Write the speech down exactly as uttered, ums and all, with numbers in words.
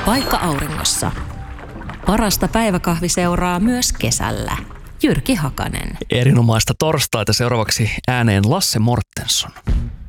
Paikka auringossa. Parasta päiväkahviseuraa myös kesällä. Jyrki Hakanen. Erinomaista torstaita, seuraavaksi ääneen Lasse Mortensson.